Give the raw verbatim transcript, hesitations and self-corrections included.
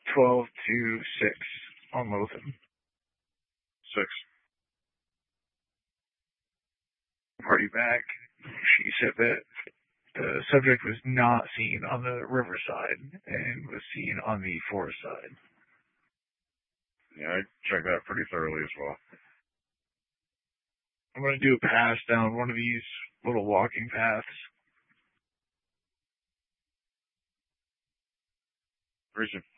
twelve to six on Lotham. Six. Party back. She said that the subject was not seen on the riverside and was seen on the forest side. Yeah, I checked that pretty thoroughly as well. I'm going to do a pass down one of these little walking paths. Reason.